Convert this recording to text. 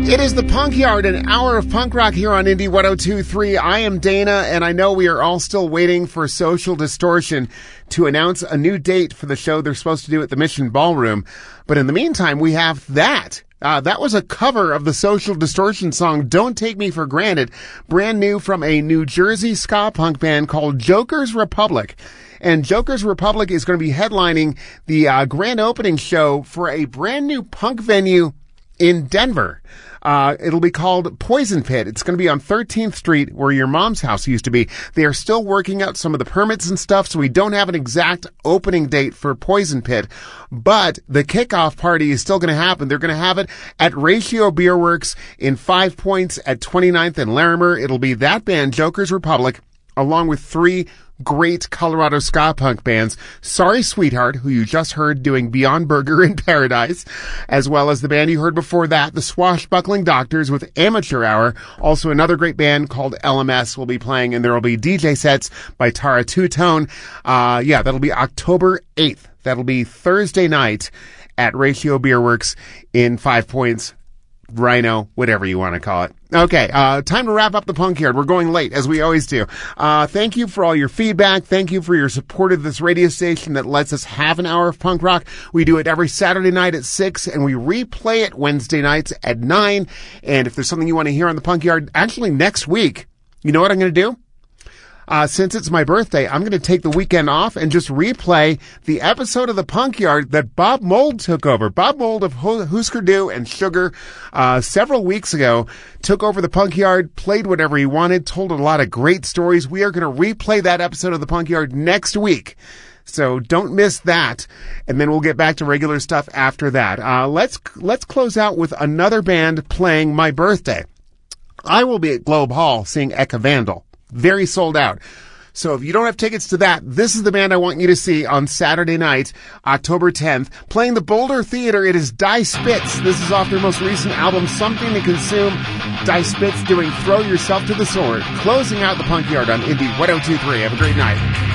It is the Punk Yard, an hour of punk rock here on Indie 102.3. I am Dana, and I know we are all still waiting for Social Distortion to announce a new date for the show they're supposed to do at the Mission Ballroom. But in the meantime, we have that. That was a cover of the Social Distortion song, Don't Take Me for Granted, brand new from a New Jersey ska punk band called Joker's Republic. And Joker's Republic is going to be headlining the grand opening show for a brand new punk venue in Denver. It'll be called Poison Pit. It's going to be on 13th Street where your mom's house used to be. They are still working out some of the permits and stuff, so we don't have an exact opening date for Poison Pit. But the kickoff party is still going to happen. They're going to have it at Ratio Beer Works in 5 Points at 29th and Larimer. It'll be that band, Joker's Republic, along with three great Colorado ska punk bands, Sorry Sweetheart, who you just heard doing Beyond Burger in Paradise, as well as the band you heard before that, the Swashbuckling Doctors with Amateur Hour. Also another great band called LMS will be playing, and there will be DJ sets by Tara Two-Tone. That'll be October 8th. That'll be Thursday night at Ratio Beer Works in 5 Points, Rhino, whatever you want to call it. Okay, time to wrap up the Punk Yard. We're going late, as we always do. Thank you for all your feedback. Thank you for your support of this radio station that lets us have an hour of punk rock. We do it every Saturday night at 6, and we replay it Wednesday nights at 9. And if there's something you want to hear on the Punk Yard, actually next week, you know what I'm going to do? Since it's my birthday, I'm going to take the weekend off and just replay the episode of the Punk Yard that Bob Mould took over. Bob Mould of Husker Du and Sugar, several weeks ago, took over the Punk Yard, played whatever he wanted, told a lot of great stories. We are going to replay that episode of the Punk Yard next week. So don't miss that. And then we'll get back to regular stuff after that. Let's close out with another band playing my birthday. I will be at Globe Hall seeing Ecca Vandal. Very sold out. So if you don't have tickets to that, this is the band I want you to see on Saturday night, October 10th. Playing the Boulder Theater, it is Die Spitz. This is off their most recent album, Something to Consume. Die Spitz doing Throw Yourself to the Sword. Closing out the Punk Yard on Indie 102.3. Have a great night.